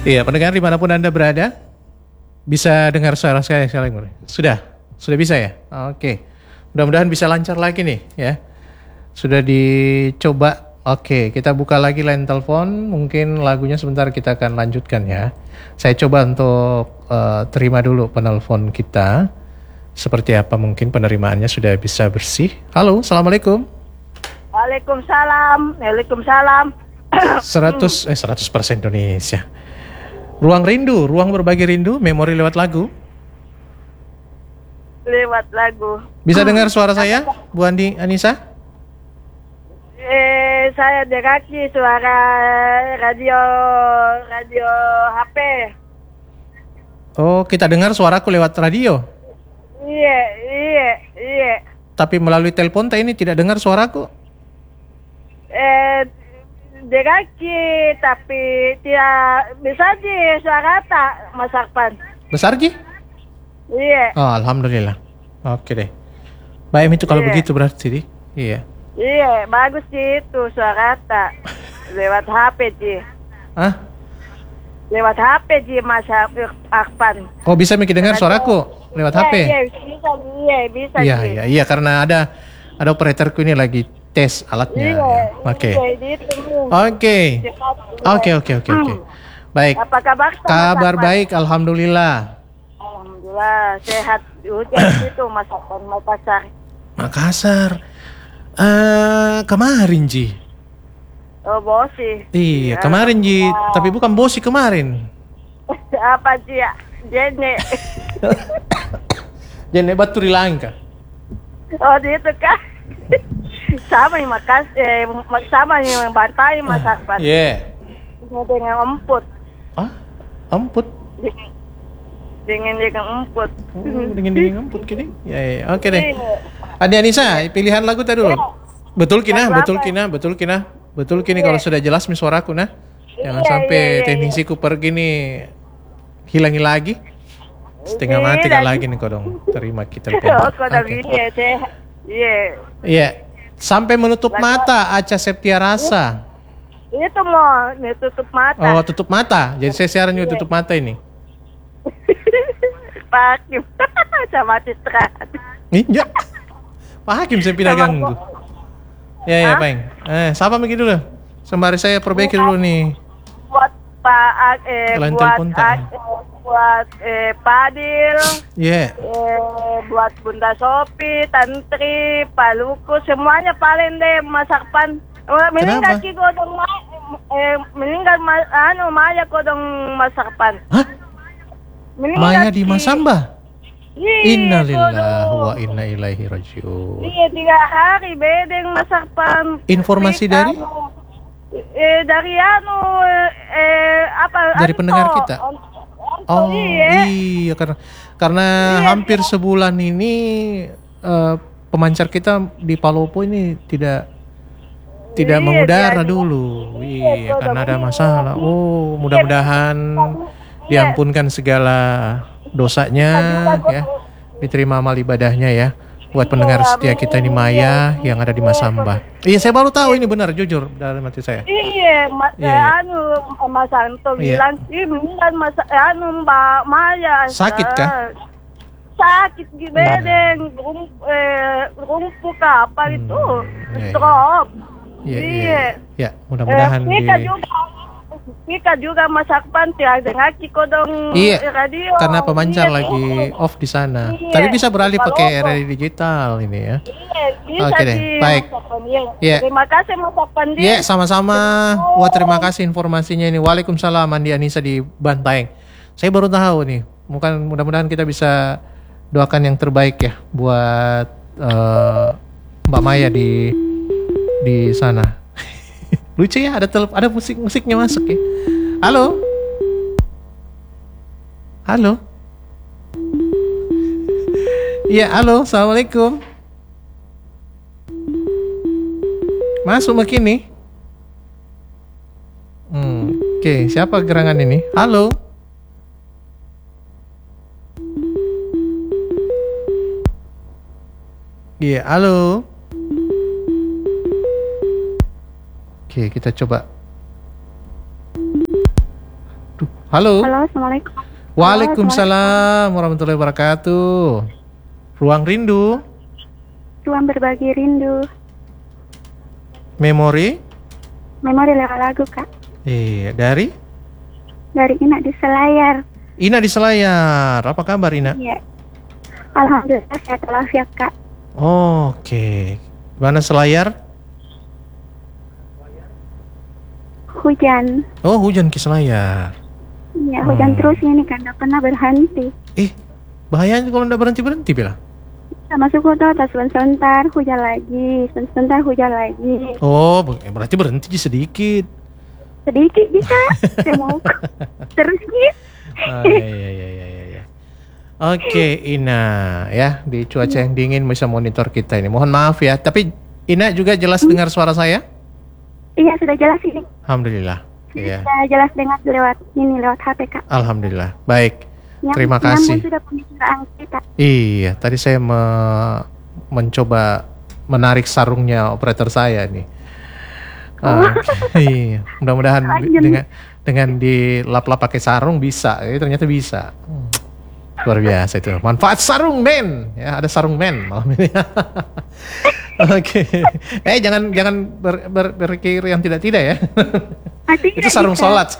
Iya, pendengar dimanapun Anda berada, bisa dengar suara saya sekarang? Sudah bisa ya? Oke, mudah-mudahan bisa lancar lagi nih ya. Sudah dicoba. Oke, kita buka lagi line telepon. Mungkin lagunya sebentar kita akan lanjutkan ya. Saya coba untuk terima dulu penelpon kita. Seperti apa mungkin penerimaannya sudah bisa bersih. Halo, Assalamualaikum. Waalaikumsalam. 100% Indonesia. Ruang rindu, ruang berbagi rindu, memori lewat lagu. Lewat lagu. Bisa dengar suara saya, Bu Anissa? Saya dekati suara radio HP. Oh, kita dengar suaraku lewat radio. Iya. Tapi melalui telepon ini tidak dengar suaraku. Dekati tapi tidak bisa di suara tak Mas Akpan. Besar Ji? Iya. Oh, alhamdulillah. Oke deh. Baik itu kalau begitu berarti Ji. Iya. Iya, bagus sih itu suara tak lewat HP Ji. Hah? Lewat HP Ji Mas Akpan. Oh, bisa Miki dengar suaraku lewat HP? Bisa. Iya, karena ada operatorku ini lagi tes alatnya. Oke. Baik. Apa kabar? Kabar baik, alhamdulillah. Alhamdulillah, sehat. Hujan itu Mas Akpan Makassar. Kemarin Ji. Oh, Bosi. Iya, kemarin Ji, tapi bukan Bosi kemarin. Apa Ji? Jene. Jene Batu di Langka. Oh, itu kan. Sama nih sama nih Bantai Mas Akpan. Iya. Dengan emput. Emput? Dengan emput. Dengan emput gini. Ya. Oke deh. Adi Anissa, pilihan lagu tadi dulu. Betul kina. Betul kini kalau sudah jelas mi suaraku nah. Jangan sampai teknisiku pergi nih hilangi lagi. Setengah mati lagi nih kodong. Terima kita. Iya. Sampai menutup mata Aca Septia Rasa. Itu mau tutup mata. Oh, tutup mata. Jadi saya siaran juga tutup mata ini. Pak Hakim sama Citra. Iya. Pak Hakim saya pindah ganggu. Ya, Peng. Siapa begitu dulu? Sembari saya perbaiki dulu nih. Buat buat Padil. Iya. Buat Bunda Sopi, Tantri, Pak Luku, semuanya paling deh Mas Akpan. Meninggal ki godong meninggal Maya godong Mas Akpan. Hah? Maya di Masamba? Innalillahi wa inna ilaihi rajiun. Iya, 3 hari bedeng Mas Akpan. Informasi dari? Dari dari pendengar kita. Oh iya, karena hampir sebulan ini pemancar kita di Palopo ini tidak mengudara dulu. Iya, karena ada masalah. Oh, mudah-mudahan diampunkan segala dosanya ya, diterima amal ibadahnya ya. Buat pendengar setia kita ini Maya yang ada di Masamba. Iya, saya baru tahu ini benar, jujur dalam hati saya. Iya, Mas Anto bilang meninggal Mbak Maya. Sakit kah? Sakit bedeng, rumpuh apa itu, stroke. Iya. Ya, mudah-mudahan Mika juga Mas Akpan tiang dengar kodong radio. Karena pemancar lagi off di sana. Tapi bisa beralih pakai radio digital ini ya. Iya, bisa. Oke deh, baik. Iya. Terima kasih Mas Akpan. Iya, sama-sama. Wah, terima kasih informasinya ini. Waalaikumsalam Andi Anissa di Bantaeng. Saya baru tahu nih. Mudah-mudahan kita bisa doakan yang terbaik ya buat Mbak Maya di sana. Lucu ya, ada musiknya masuk ya. Halo. Iya, halo, assalamualaikum. Masuk begini. Oke, siapa gerangan ini? Halo. Iya, halo. Oke, kita coba Halo. Halo, Assalamualaikum. Waalaikumsalam warahmatullahi wabarakatuh. Ruang Rindu. Ruang berbagi rindu. Memori. Memori lewat lagu, Kak. Dari Ina di Selayar. Ina di Selayar. Apa kabar, Ina? Iya. Alhamdulillah sehat walafiat, Kak. Oke. Mana Selayar? Hujan. Oh, hujan ke Selayar. Iya, hujan terus ini kan, nggak pernah berhenti. Bahayanya kalau nggak berhenti bilang. Masuk kota, sebentar hujan lagi, sebentar hujan lagi. Oh, berarti berhenti sedikit. Sedikit bisa, saya mau terus gitu. Iya. Oke, Ina, ya di cuaca yang dingin bisa monitor kita ini. Mohon maaf ya, tapi Ina juga jelas dengar suara saya? Iya, sudah jelas ini. Alhamdulillah. Iya. Sudah jelas dengar lewat HP, Kak. Alhamdulillah. Baik. Terima kasih. Sudah pembicaraan kita. Iya, tadi saya mencoba menarik sarungnya operator saya nih. Iya, mudah-mudahan dengan dilap-lap pakai sarung bisa. Ternyata bisa. Luar biasa itu. Manfaat sarung men. Ya, ada sarung men malam ini. Oke. Jangan berpikir yang tidak ya. Itu sarung sholat.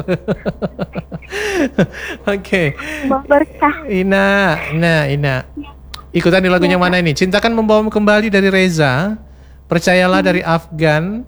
Oke. Berkah. Ina. Ikutan di lagunya mana ini? Cintakan Membawamu Kembali dari Reza. Percayalah dari Afgan.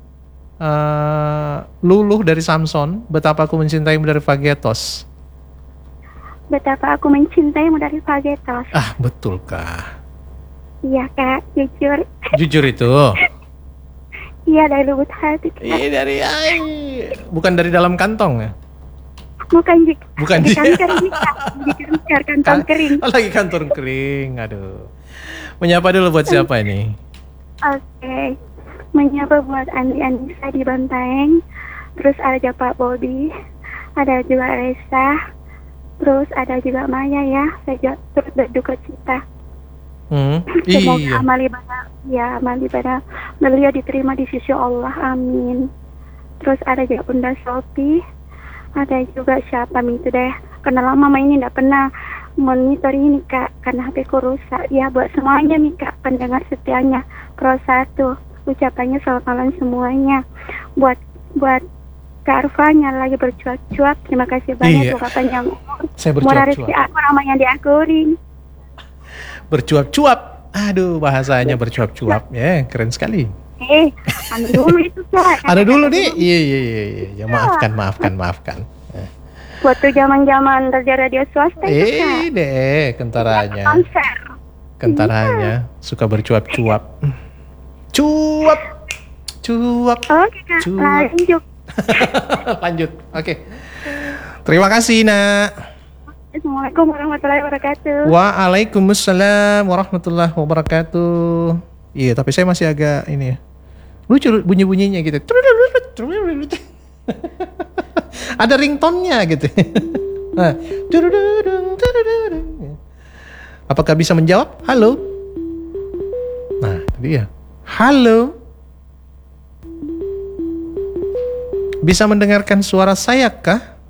Luluh dari Samson. Betapa Aku Mencintaimu dari Fagetos. Betapa Aku Mencintaimu dari Fagetos. Betulkah? Iya, Kak, jujur. Jujur itu? Iya, dari lubuk hati, Kak. Bukan dari dalam kantong ya? Bukan jika. Bukan di kantor ini, Kak. Di kantong kering. Lagi kantor kering, aduh. Menyapa dulu buat siapa ini? Oke. Menyapa buat Andi Anissa di Bantaeng. Terus ada Pak Bobby. Ada juga Reza. Terus ada juga Maya ya. Saya terus berduka cita. Semoga amal ibadah beliau diterima di sisi Allah, amin. Terus ada juga Bunda Sophie, ada juga siapa itu deh, karena lama Mama ini tidak pernah monitor ini Kak, karena HP ku rusak. Ya buat semuanya nih Kak, pendengar setianya Pro 1, ucapannya selamat malam semuanya. Buat Kak Arfanya lagi bercuap-cuap, terima kasih banyak untuk panjang umur. Saya bercuap-cuap. Rezeki aku namanya diakurin. Bercuap-cuap. Aduh, bahasanya bercuap-cuap. Ya, keren sekali. Anu dulu itu Kak. Ada dulu nih. Iya. Maafkan. Waktu zaman kerja radio swasta itu Kak. Kentaranya. Konser. Kentaranya suka bercuap-cuap. Cuap. Oke Kak, lanjut. Oke. Terima kasih, Nak. Assalamualaikum warahmatullahi wabarakatuh. Waalaikumsalam warahmatullahi wabarakatuh. Iya, tapi saya masih agak ini ya. Lucu bunyi-bunyinya gitu. Ada ringtone-nya gitu. Apakah bisa menjawab? Halo. Nah, tadi ya. Halo. Bisa mendengarkan suara saya kah?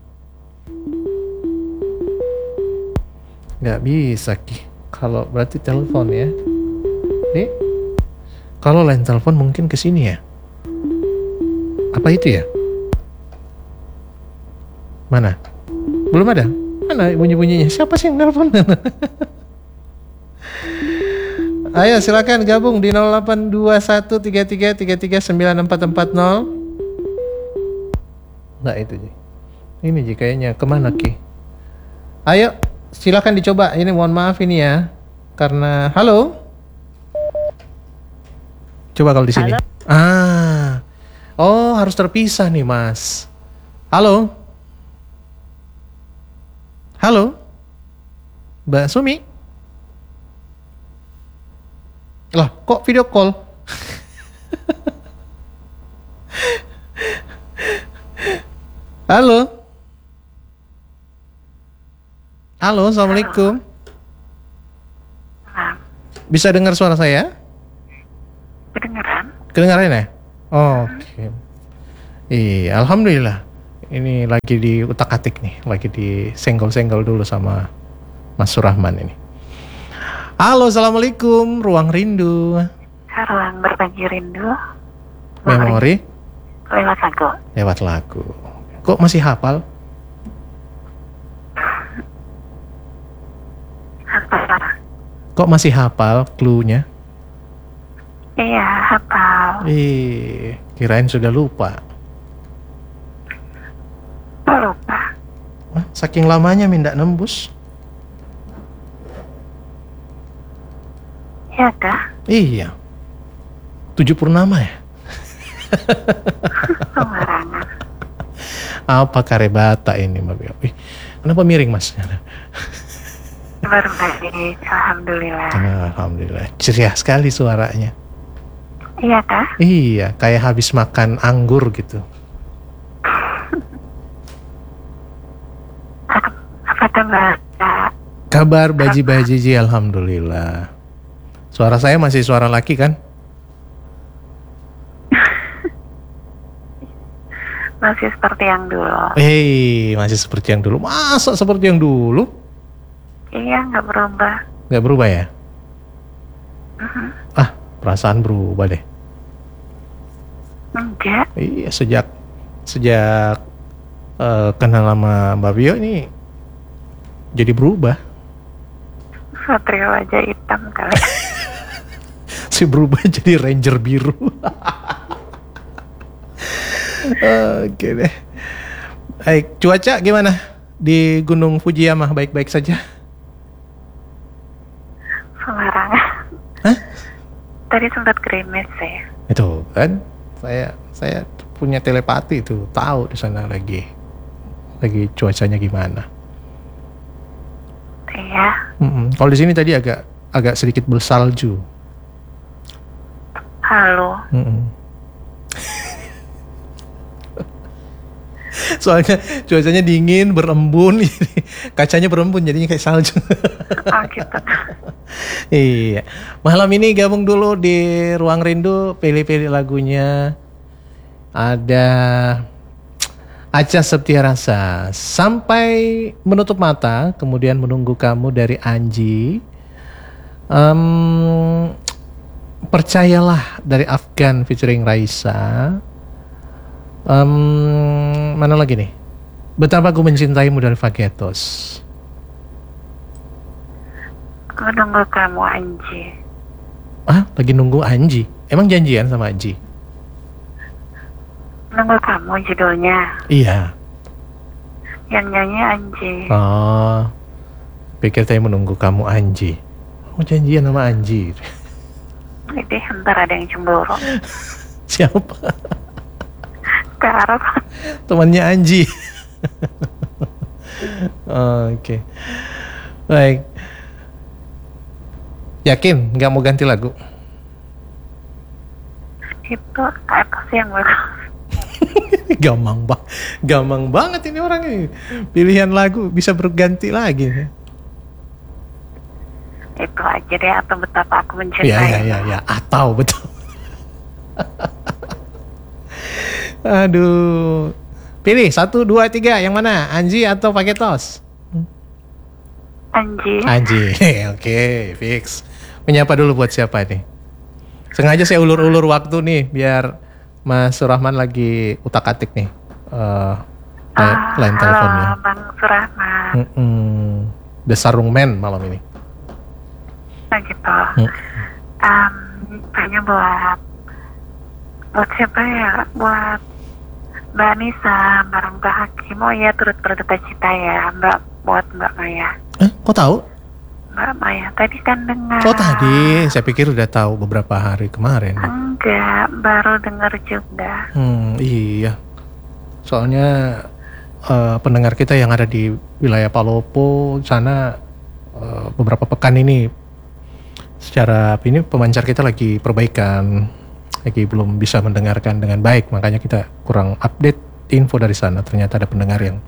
Nggak bisa Ki. Kalau berarti telepon ya. Nih. Kalau lain telepon mungkin ke sini ya. Apa itu ya? Mana? Belum ada. Mana bunyi-bunyinya? Siapa sih yang telepon? Ayo silakan gabung di 082133339440. Nah itu Ji. Ini Ji kayaknya kemana Ki? Ayo silakan dicoba. Ini mohon maaf ini ya. Karena halo. Coba kalau di sini. Oh harus terpisah nih Mas. Halo. Mbak Sumi. Lah kok video call? Halo, assalamualaikum. Bisa dengar suara saya? Kedengaran ya? Oh, oke. Iya, alhamdulillah. ini lagi di utak-atik nih, lagi di senggol-senggol dulu sama Mas Surahman ini. Halo, assalamualaikum, Ruang Rindu. Ruang berbagi rindu. Memori Lewat lagu. lewat lagu. Kok masih hafal? Apa? Kok masih hafal clue-nya? Iya, hafal. Kirain sudah lupa. Lupa. Wah, saking lamanya minta nembus. Iya kah? Iya. 7 purnama ya? Sembarangan. Apa karebata ini, Mbak Bio? Kenapa miring, Mas? Baru lagi, alhamdulillah. Alhamdulillah. Ceria sekali suaranya. Iya kah? Iya, kayak habis makan anggur gitu. Apa kabar? Kabar baji-baji, alhamdulillah. Suara saya masih suara laki kan? Masih seperti yang dulu. Masih seperti yang dulu. Masa seperti yang dulu? Iya, nggak berubah. Nggak berubah ya? Perasaan berubah deh. Enggak. Iya, sejak kenal sama Mbak Bio ini jadi berubah. Satrio aja hitam kali. Si berubah jadi ranger biru. Oke deh. Baik, cuaca gimana di Gunung Fujiyama? Baik-baik saja? Sembarangan. Hah? Tadi sempat gerimis ya. Itu kan saya punya telepati itu, tahu di sana lagi cuacanya gimana. Iya. Kalau di sini tadi agak sedikit bersalju. Halo. Soalnya cuacanya dingin, berembun, kacanya berembun jadinya kayak salju. Oh gitu. Iya. Malam ini gabung dulu di Ruang Rindu, pilih-pilih lagunya. Ada Acha Septiarasa, Sampai Menutup Mata, kemudian Menunggu Kamu dari Anji. Percayalah dari Afgan featuring Raisa. Mana lagi nih? Betapa Ku Mencintaimu dari Fagetos. Menunggu kamu Anji. Lagi nunggu Anji. Emang janjian sama Anji? Menunggu kamu judulnya. Iya. Yang nyanyi Anji. Oh, pikir saya Menunggu Kamu Anji. Mau janjian sama Anji. Jadi ntar ada yang cemburu. Siapa? Karena Temannya Anji. Oke. Baik. Yakin nggak mau ganti lagu? itu apa sih yang bagus? Gampang banget ini orang ini. Pilihan lagu bisa berganti lagi. Itu aja deh, atau betapa aku mencintai. Ya, atau betul. Aduh. Pilih 1, 2, 3 yang mana? Anji atau Fagetos? Anji. Oke, fix. Menyapa dulu buat siapa nih? Sengaja saya ulur-ulur waktu nih biar Mas Surahman lagi utak-atik nih. Line teleponnya. Halo Bang Surahman. The Sarung Man malam ini. Nah gitu. Tanya buat siapa ya? Buat Mbak Nisa, bareng Mbak Hakim. Oh ya, turut berduka cita ya buat Mbak Maya. Kok tahu? Mbak Maya tadi kan dengar. Oh tadi, saya pikir udah tahu beberapa hari kemarin. Enggak, baru dengar juga. Iya. Soalnya pendengar kita yang ada di wilayah Palopo sana beberapa pekan ini secara ini pemancar kita lagi perbaikan, lagi belum bisa mendengarkan dengan baik, makanya kita kurang update info dari sana. Ternyata ada pendengar yang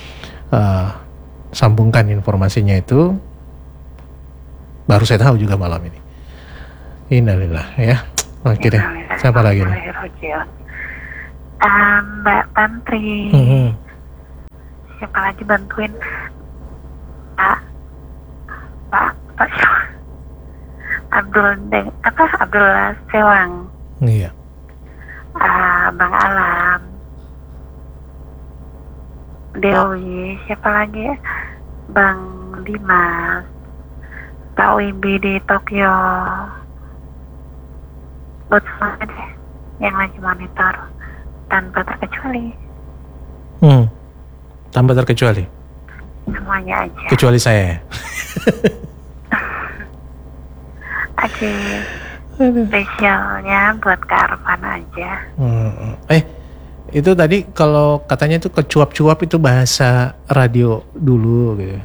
sambungkan informasinya itu, baru saya tahu juga malam ini. Innalillah ya. Oke deh. Siapa lagi nih? Mbak Tantri. siapa lagi bantuin Pak siapa? Abdul Sewang. Iya. Bang Alam, Dewi, siapa lagi ya? Bang Dimas, Pak Wimbi di Tokyo, buat semua deh yang lagi monitor tanpa terkecuali. Tanpa terkecuali. Semuanya aja. Kecuali saya. Oke. Spesialnya buat Kak Arfan aja. Itu tadi kalau katanya itu kecuap-cuap itu bahasa radio dulu gitu.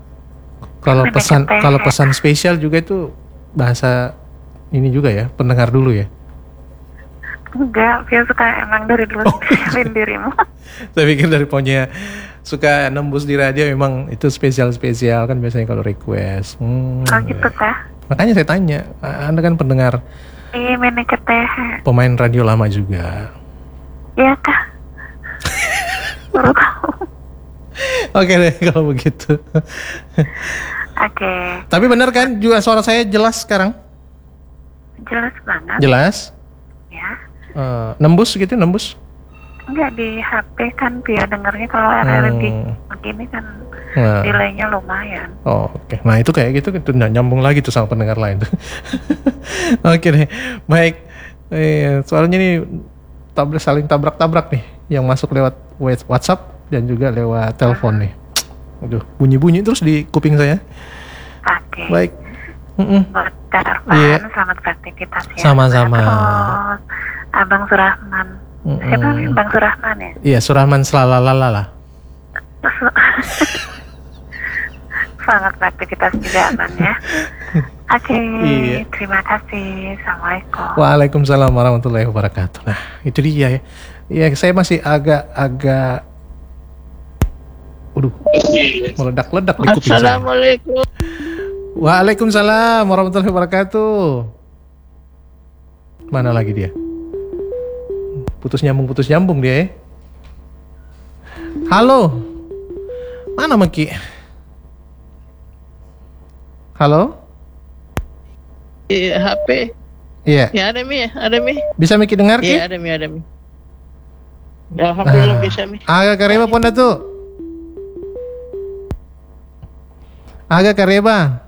Kalau pesan spesial juga itu bahasa ini juga ya, pendengar dulu ya. Enggak, dia suka emang dari dulu spesialin dirimu. Saya pikir dari punya suka nembus di radio memang itu spesial-spesial kan biasanya kalau request. Oh gitu kah? Makanya saya tanya, Anda kan pendengar manajer teh. Pemain radio lama juga. Iya kah? Baru tahu. Oke deh kalau begitu. Oke. Tapi benar kan juga suara saya jelas sekarang? Jelas banget. Jelas? Ya. Nembus gitu, nembus? Enggak, di HP kan dia dengarnya kalau RRD begini kan delaynya lumayan. Oh, oke. Nah itu kayak gitu nyambung lagi tuh sama pendengar lain tuh. Oke deh, baik. Soalnya nih saling tabrak-tabrak nih yang masuk lewat WhatsApp dan juga lewat telepon nih. Aduh, bunyi-bunyi terus di kuping saya. Oke. Baik. Buat Kak Arfan, selamat beraktivitas ya. Sama-sama. Terus Abang Surahman. Siapa nih Bang Surahman ya? Iya, Surahman Selalalala. Selamat beraktivitas juga Abang ya. Oke, Iya. Terima kasih. Assalamualaikum. Waalaikumsalam warahmatullahi wabarakatuh. Nah, itu dia ya. Ya, saya masih agak meledak-ledak di kuping saya. Assalamualaikum. Waalaikumsalam warahmatullahi wabarakatuh. Mana lagi dia? Putus nyambung dia ya. Halo. Mana Maki? Halo? Iya, HP. Iya. Ya ada Mi. Bisa Miki dengar Ki? Iya ada Mi. Alhamdulillah bisa Mi. Agak kareba Ponda tuh. Agak kareba.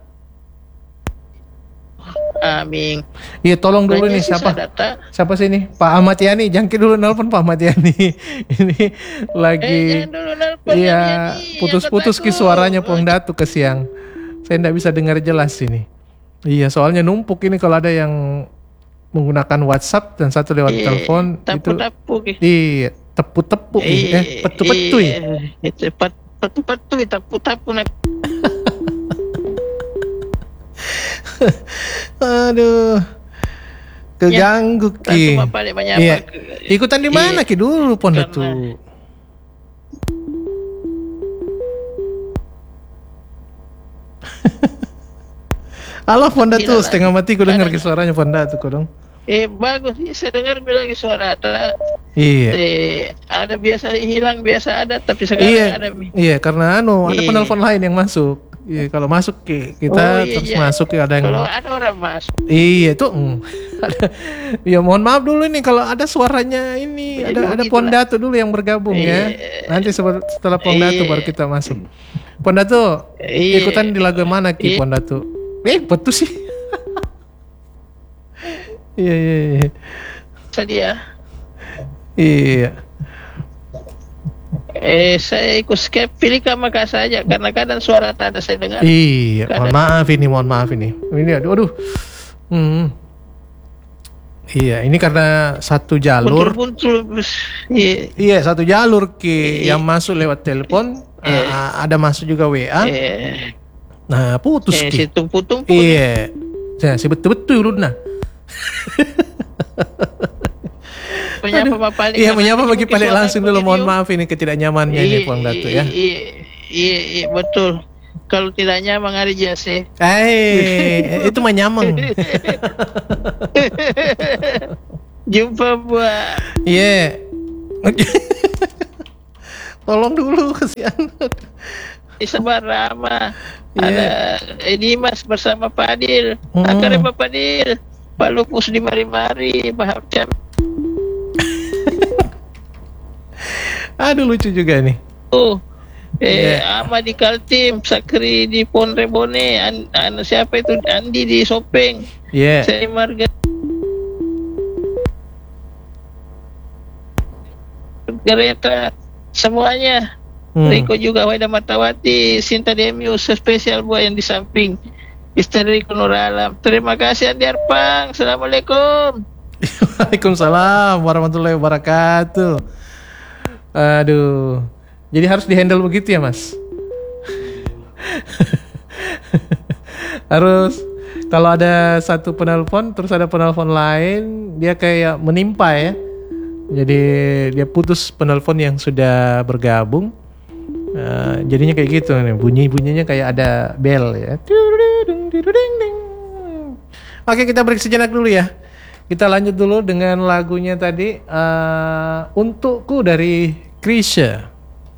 Amin. Iya tolong dulu nih siapa sih nih Pak Ahmad Yani, jangkit dulu nelpon Pak Ahmad Yani. Ini lagi iya putus-putus ki suaranya Pong Datu ke siang. Saya tidak bisa dengar jelas ini. Iya soalnya numpuk ini kalau ada yang menggunakan WhatsApp dan satu lewat telepon tapu-tapu itu. Iya tepu-tepu petu-petu ya. Itu petu-petu tapu-tapu. Aduh, keganggu Ki. Iya. Ikutan di mana Ki dulu Ponda tuh? Halo Ponda tuh, setengah mati ku dengar suaranya Ponda tuh dong. Bagus sih, saya dengar bilang suara ada. Iya. Ada biasa hilang, biasa ada, tapi sekarang ada. Iya, karena ada penelpon lain yang masuk. Iya, kalau masuk kita terus masuk ada yang. Kalau ada orang masuk. Iya itu. Ya mohon maaf dulu nih kalau ada suaranya ini ada Pondatu dulu yang bergabung ya. Nanti setelah Pondatu baru kita masuk. Pondatu ikutan di lagu mana Ki Pondatu? Betul sih. Iya. Sadia. Iya. Saya ikut skip pilih maka saja karena kadang suara tak ada saya dengar. Iya, mohon maaf ini. Ini aduh. Iya, ini karena satu jalur. Iya, satu jalur Ki yang masuk lewat telepon, ada masuk juga WA. Nah, putus Ki. Tumpu-tumpu. Iya. Saya betul-betul Runa. Menyapa bagi Palik langsung dulu. Mohon maaf ini ketidaknyamannya ini Pong Datu ya. Iya betul. Kalau tidak nyaman hari jase. Itu mah nyameng. Jumpa buat. Iya. Tolong dulu kasihan. Isabar Rama, ada Dimas bersama Pak Adil, akarnya Pak Adil, Pak Lupus di mari-mari, Pak Hamcam. Aduh lucu juga nih. Ama di Kaltim, Sakri di Ponrebone, siapa itu Andi di Sopeng, saya Marga Gereta, semuanya. Riko juga, Waida Matawati, Sinta Demius, spesial buat yang di samping istri Riko Nuralam. Terima kasih Andi Arpang. Assalamualaikum. Waalaikumsalam warahmatullahi wabarakatuh. Aduh, jadi harus dihandle begitu ya Mas? Harus, kalau ada satu penelpon terus ada penelpon lain, dia kayak menimpa ya. Jadi dia putus penelpon yang sudah bergabung. Jadinya kayak gitu nih, bunyinya kayak ada bel ya. Oke, kita break sejenak dulu ya. Kita lanjut dulu dengan lagunya tadi, Untukku dari Krisya.